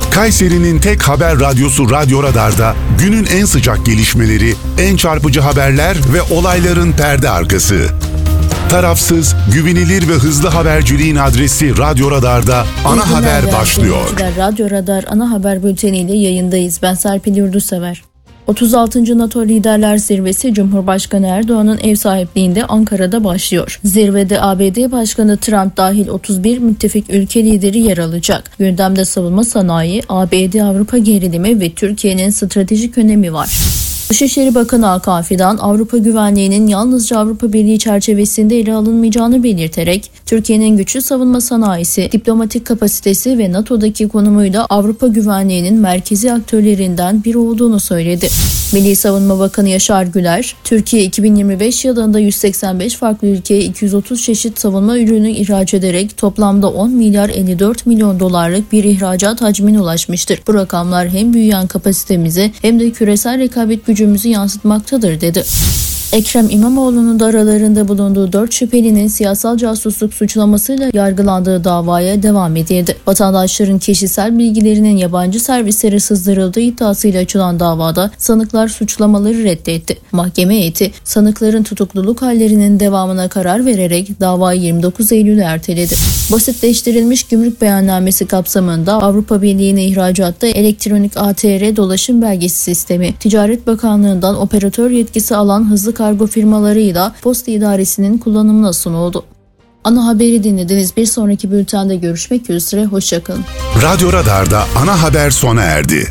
Kayseri'nin tek haber radyosu Radyo Radar'da günün en sıcak gelişmeleri, en çarpıcı haberler ve olayların perde arkası. Tarafsız, güvenilir ve hızlı haberciliğin adresi Radyo Radar'da ana haber başlıyor. Radyo Radar ana haber bülteniyle yayındayız. Ben Serpil Yurdusever. 36. NATO Liderler Zirvesi Cumhurbaşkanı Erdoğan'ın ev sahipliğinde Ankara'da başlıyor. Zirvede ABD Başkanı Trump dahil 31 müttefik ülke lideri yer alacak. Gündemde savunma sanayi, ABD-Avrupa gerilimi ve Türkiye'nin stratejik önemi var. Dışişleri Bakanı Hakan Fidan, Avrupa güvenliğinin yalnızca Avrupa Birliği çerçevesinde ele alınmayacağını belirterek, Türkiye'nin güçlü savunma sanayisi, diplomatik kapasitesi ve NATO'daki konumuyla Avrupa güvenliğinin merkezi aktörlerinden biri olduğunu söyledi. Milli Savunma Bakanı Yaşar Güler, Türkiye 2025 yılında 185 farklı ülkeye 230 çeşit savunma ürünü ihraç ederek toplamda 10 milyar 54 milyon dolarlık bir ihracat hacmine ulaşmıştır. Bu rakamlar hem büyüyen kapasitemizi hem de küresel rekabet gücümüzü yansıtmaktadır, dedi. Ekrem İmamoğlu'nun da aralarında bulunduğu 4 şüphelinin siyasal casusluk suçlamasıyla yargılandığı davaya devam edildi. Vatandaşların kişisel bilgilerinin yabancı servislere sızdırıldığı iddiasıyla açılan davada sanıklar suçlamaları reddetti. Mahkeme heyeti sanıkların tutukluluk hallerinin devamına karar vererek davayı 29 Eylül'e erteledi. Basitleştirilmiş gümrük beyannamesi kapsamında Avrupa Birliği'ne ihracatta elektronik ATR dolaşım belgesi sistemi, Ticaret Bakanlığı'ndan operatör yetkisi alan hızlı kargo firmalarıyla Posta İdaresi'nin kullanımına sunuldu. Ana haberi dinlediniz. Bir sonraki bültende görüşmek üzere. Hoşçakalın. Radyo Radar'da ana haber sona erdi.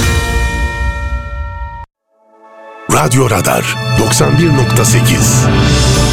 Radyo Radar 91.8